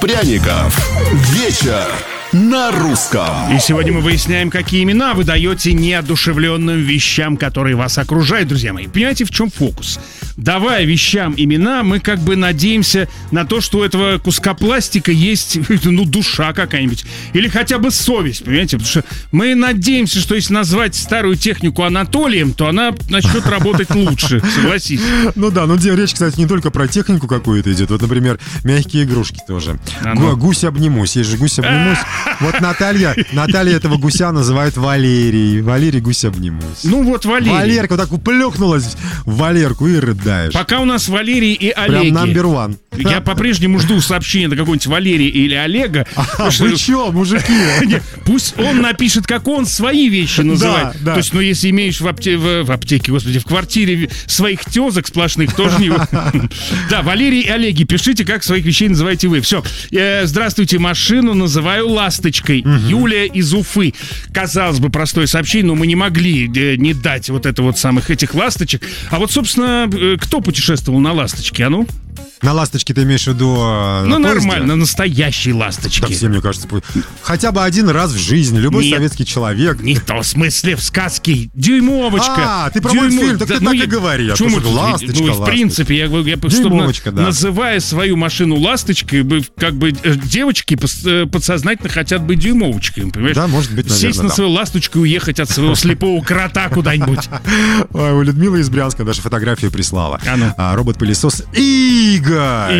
пряников. Вечер на русском. И сегодня мы выясняем, какие имена вы даете неодушевленным вещам, которые вас окружают, друзья мои. Понимаете, в чем фокус? Давая вещам имена, мы как бы надеемся на то, что у этого куска пластика есть, душа какая-нибудь. Или хотя бы совесть, понимаете? Потому что мы надеемся, что если назвать старую технику Анатолием, то она начнет работать лучше, согласись. Ну да, речь, кстати, не только про технику какую-то идет. Вот, например, мягкие игрушки тоже. Гусь обнимусь. Есть же гусь обнимусь. Вот Наталья этого гуся называет Валерий. Валерий гусь обнимусь. Ну вот Валерий. Валерка вот так уплюхнулась в Валерку и рыдаешь. Пока у нас Валерий и Олеги. Прям number one. Я по-прежнему жду сообщения на какого-нибудь Валерия или Олега. Вы чё, мужики? Пусть он напишет, как он свои вещи называет. Да. То есть, если имеешь в аптеке, господи, в квартире своих тезок сплошных, тоже не... Да, Валерий и Олеги, пишите, как своих вещей называете вы. Все. Здравствуйте, машину называю ласточкой. Юлия из Уфы. Казалось бы, простое сообщение, но мы не могли не дать вот это вот самых этих ласточек. А вот, собственно, кто путешествовал на ласточке, а ну? На ласточке ты имеешь в виду нормально, настоящие ласточки. Так все, мне кажется, хотя бы один раз в жизни любой советский человек. Не в том смысле, в сказке. Дюймовочка. Ты про мультфильм, так ты так и говори. Ласточка. В принципе, я называя свою машину ласточкой, как бы девочки подсознательно хотят быть дюймовочками, понимаешь? Да, может быть, наверное, сесть на свою ласточку и уехать от своего слепого крота куда-нибудь. У Людмилы из Брянска даже фотографию прислала. Робот-пылесос Игорь.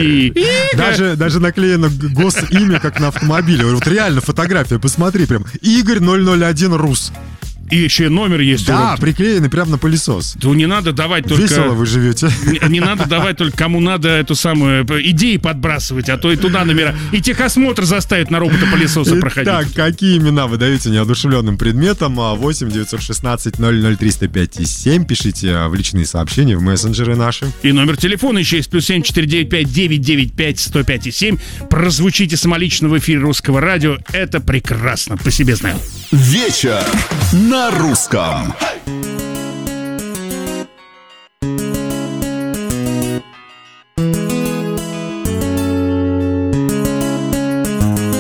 Даже наклеено госимя, как на автомобиле. Вот реально фотография, посмотри, прям Игорь 001 Рус. И еще номер есть. Да, приклеенный прямо на пылесос. То не надо давать только... Весело вы живете. Не надо давать только кому надо эту самую идеи подбрасывать, а то и туда номера. И техосмотр заставит на робота-пылесоса проходить. Так, какие имена вы даете неодушевленным предметам? 8 916 00 305 и 7. Пишите в личные сообщения в мессенджеры наши. И номер телефона еще есть +7 495 995 105 и 7. Прозвучите самолично в эфире Русского радио. Это прекрасно, по себе знаю. Вечер на русском.